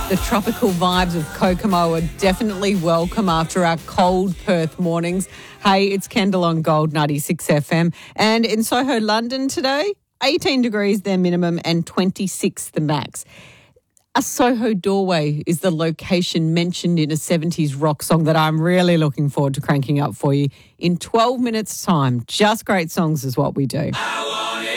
The tropical vibes of Kokomo are definitely welcome after our cold Perth mornings. Hey, it's Kendall on Gold 96 FM. And in Soho, London today, 18 degrees their minimum and 26 the max. A Soho doorway is the location mentioned in a 70s rock song that I'm really looking forward to cranking up for you in 12 minutes' time. Just great songs is what we do.